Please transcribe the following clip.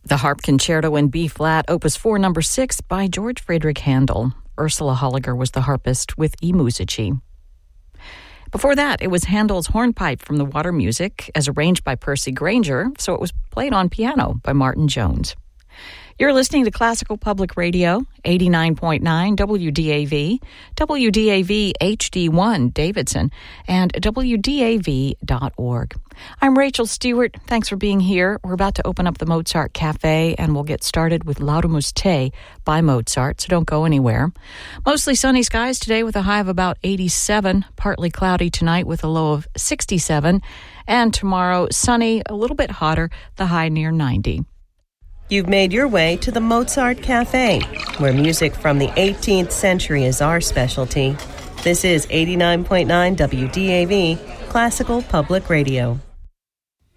The Harp Concerto in B-flat, Opus 4, Number 6, by George Friedrich Handel. Ursula Holliger was the harpist with E Musici. Before that, it was Handel's Hornpipe from the Water Music, as arranged by Percy Grainger, so it was played on piano by Martin Jones. You're listening to Classical Public Radio, 89.9 WDAV, WDAV HD1 Davidson, and WDAV.org. I'm Rachel Stewart. Thanks for being here. We're about to open up the Mozart Cafe, and we'll get started with Laudamus Te by Mozart, so don't go anywhere. Mostly sunny skies today with a high of about 87, partly cloudy tonight with a low of 67, and tomorrow sunny, a little bit hotter, the high near 90. You've made your way to the Mozart Cafe, where music from the 18th century is our specialty. This is 89.9 WDAV, Classical Public Radio.